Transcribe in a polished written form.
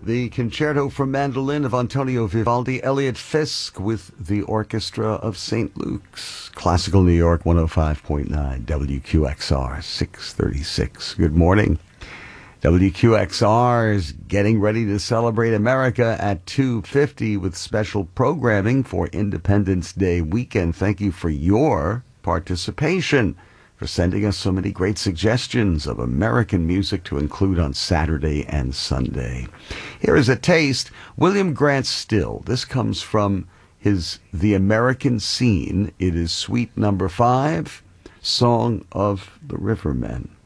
the Concerto for Mandolin of Antonio Vivaldi, Elliot Fisk with the Orchestra of St. Luke's. Classical New York 105.9, WQXR 636. Good morning. WQXR is getting ready to celebrate America at 2:50 with special programming for Independence Day weekend. Thank you for your participation, for sending us so many great suggestions of American music to include on Saturday and Sunday. Here is a taste. William Grant Still. This comes from his The American Scene. It is Suite Number 5, Song of the Rivermen.